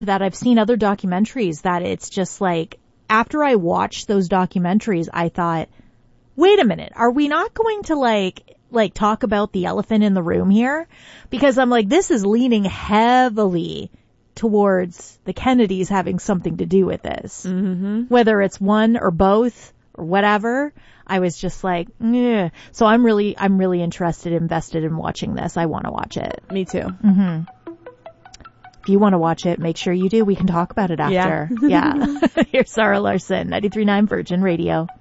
that I've seen other documentaries that it's just like, after I watched those documentaries, I thought, wait a minute, are we not going to like talk about the elephant in the room here? Because I'm like, this is leaning heavily towards the Kennedys having something to do with this. Mm-hmm. Whether it's one or both or whatever, I was just like, yeah. So I'm really invested in watching this. I want to watch it. Me too. Mm-hmm. If you want to watch it, make sure you do. We can talk about it after. Yeah. Here's Sarah Larson, 93.9 Virgin Radio.